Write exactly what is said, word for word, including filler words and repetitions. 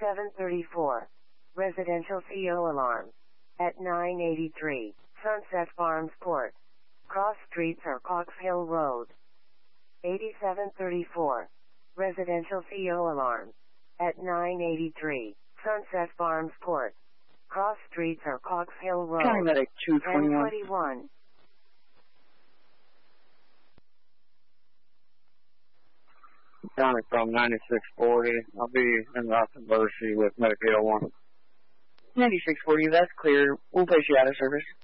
eighty-seven thirty-four. Residential C O alarm. At nine eighty-three. Sunset Farms Court. Cross streets or Cox Hill Road. eighty-seven thirty-four. Residential C O alarm. At nine eighty-three. Sunset Farms Court. Cross streets or Cox Hill Road. County Medic two twenty-one. ten twenty-one. County from ninety-six forty. I'll be in the University with Medic eight oh one. ninety-six forty, that's clear. We'll place you out of service.